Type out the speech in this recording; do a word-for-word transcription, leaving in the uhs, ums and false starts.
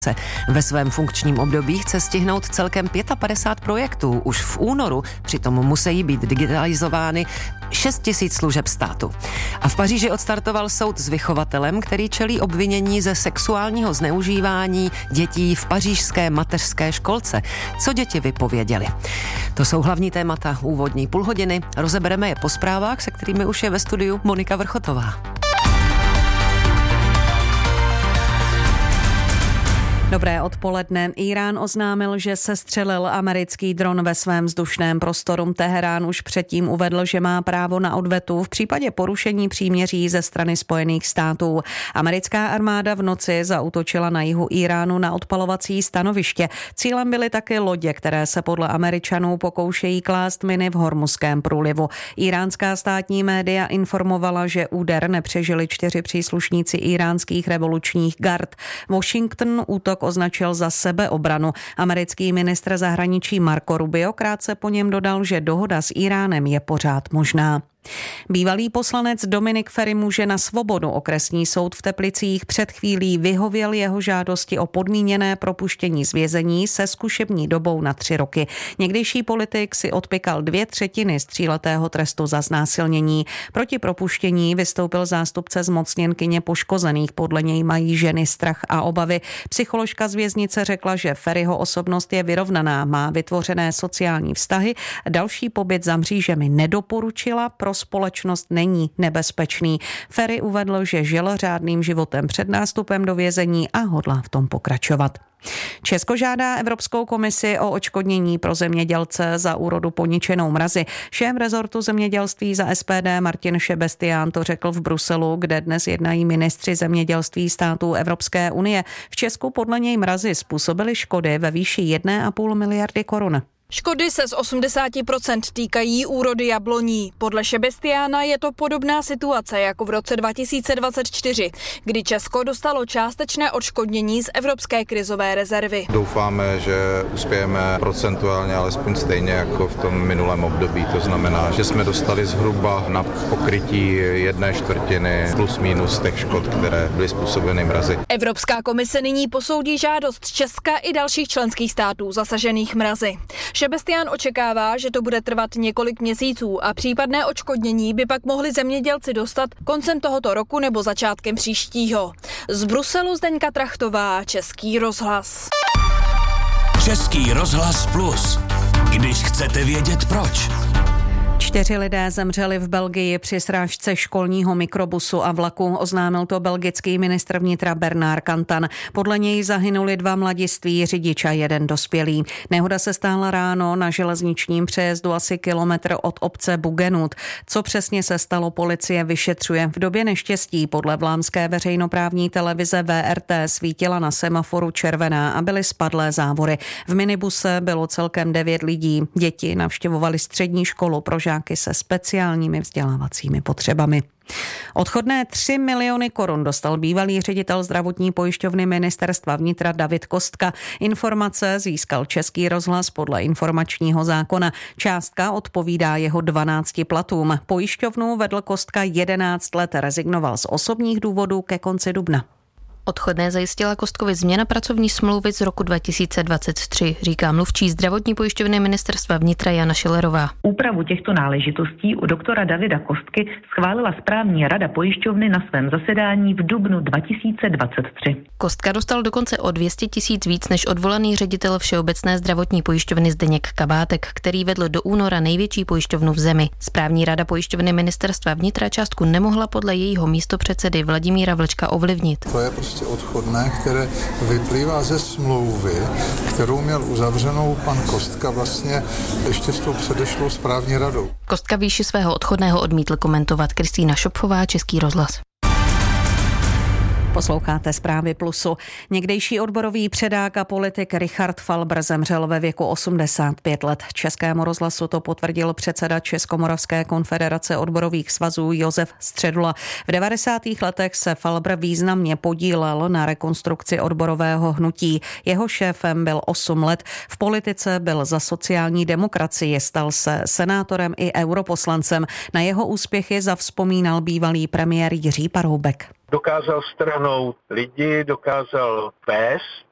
Ve svém funkčním období chce stihnout celkem padesát pět projektů. Už v únoru přitom musí být digitalizovány šest tisíc služeb státu. A v Paříži odstartoval soud s vychovatelem, který čelí obvinění ze sexuálního zneužívání dětí v pařížské mateřské školce. Co děti vypověděly? To jsou hlavní témata úvodní půlhodiny. Rozebereme je po zprávách, se kterými už je ve studiu Monika Vrchotová. Dobré odpoledne. Írán oznámil, že sestřelil americký dron ve svém vzdušném prostoru. Teherán už předtím uvedl, že má právo na odvetu v případě porušení příměří ze strany Spojených států. Americká armáda v noci zaútočila na jihu Íránu na odpalovací stanoviště. Cílem byly taky lodě, které se podle Američanů pokoušejí klást miny v Hormuzském průlivu. Iránská státní média informovala, že úder nepřežili čtyři příslušníci íránských revolučních gard. Washington útok označil za sebeobranu. Americký ministr zahraničí Marco Rubio krátce po něm dodal, že dohoda s Íránem je pořád možná. Bývalý poslanec Dominik Feri může na svobodu. Okresní soud v Teplicích před chvílí vyhověl jeho žádosti o podmíněné propuštění z vězení se zkušební dobou na tři roky. Někdejší politik si odpykal dvě třetiny z tříletého trestu za znásilnění. Proti propuštění vystoupil zástupce zmocněnkyně poškozených. Podle něj mají ženy strach a obavy. Psycholožka z věznice řekla, že Feriho osobnost je vyrovnaná, má vytvořené sociální vztahy. Další pobyt za mřížemi nedoporučila, pro společnost není nebezpečný. Feri uvedl, že žil řádným životem před nástupem do vězení a hodlá v tom pokračovat. Česko žádá Evropskou komisi o odškodnění pro zemědělce za úrodu poničenou mrazy. Šéf rezortu zemědělství za S P D Martin Šebestián to řekl v Bruselu, kde dnes jednají ministři zemědělství států Evropské unie. V Česku podle něj mrazy způsobily škody ve výši jedna a půl miliardy korun. Škody se z osmdesát procent týkají úrody jabloní. Podle Šebestiána je to podobná situace jako v roce dva tisíce dvacet čtyři, kdy Česko dostalo částečné odškodnění z Evropské krizové rezervy. Doufáme, že uspějeme procentuálně alespoň stejně jako v tom minulém období. To znamená, že jsme dostali zhruba na pokrytí jedné čtvrtiny plus minus těch škod, které byly způsobeny mrazy. Evropská komise nyní posoudí žádost Česka i dalších členských států zasažených mrazy. Šebestián očekává, že to bude trvat několik měsíců a případné odškodnění by pak mohli zemědělci dostat koncem tohoto roku nebo začátkem příštího. Z Bruselu Zdeňka Trachtová, Český rozhlas. Český rozhlas plus. Když chcete vědět proč. Čtyři lidé zemřeli v Belgii při srážce školního mikrobusu a vlaku, oznámil to belgický ministr vnitra Bernard Cantan. Podle něj zahynuli dva mladiství, řidič a jeden dospělý. Nehoda se stála ráno na železničním přejezdu asi kilometr od obce Bugenut. Co přesně se stalo, policie vyšetřuje. V době neštěstí podle vlámské veřejnoprávní televize V R T svítila na semaforu červená a byly spadlé závory. V minibuse bylo celkem devět lidí. Děti navštěvovali střední školu pro žáky se speciálními vzdělávacími potřebami. Odchodné tři miliony korun dostal bývalý ředitel zdravotní pojišťovny ministerstva vnitra David Kostka. Informace získal Český rozhlas podle informačního zákona. Částka odpovídá jeho dvanácti platům. Pojišťovnu vedl Kostka jedenáct let, rezignoval z osobních důvodů ke konci dubna. Odchodné zajistila Kostkovi změna pracovní smlouvy z roku dva tisíce dvacet tři, říká mluvčí zdravotní pojišťovny ministerstva vnitra Jana Šilerová. Úpravu těchto náležitostí u doktora Davida Kostky schválila správní rada pojišťovny na svém zasedání v dubnu dva tisíce dvacet tři. Kostka dostal dokonce o dvě stě tisíc víc než odvolaný ředitel Všeobecné zdravotní pojišťovny Zdeněk Kabátek, který vedl do února největší pojišťovnu v zemi. Správní rada pojišťovny ministerstva vnitra částku nemohla podle jejího místopředsedy Vladimíra Vlčka ovlivnit. To je prostě odchodné, které vyplývá ze smlouvy, kterou měl uzavřenou pan Kostka vlastně ještě s tou předešlou správní radou. Kostka výši svého odchodného odmítl komentovat. Kristýna Šopfová, Český rozhlas. Posloucháte Zprávy Plusu. Někdejší odborový předák a politik Richard Falbr zemřel ve věku osmdesát pět let. Českému rozhlasu to potvrdil předseda Českomoravské konfederace odborových svazů Josef Středula. V devadesátých letech se Falbr významně podílel na rekonstrukci odborového hnutí. Jeho šéfem byl osm let. V politice byl za sociální demokracii, stal se senátorem i europoslancem. Na jeho úspěchy zavzpomínal bývalý premiér Jiří Paroubek. Dokázal strhnout lidi, dokázal vést